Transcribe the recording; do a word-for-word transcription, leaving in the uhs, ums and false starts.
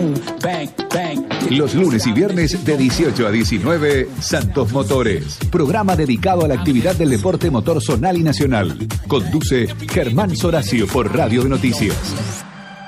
bang, bang. Los lunes y viernes de dieciocho a diecinueve, Santos Motores. Programa dedicado a la actividad del deporte motor zonal y nacional. Conduce Germán Soracio por Radio de Noticias.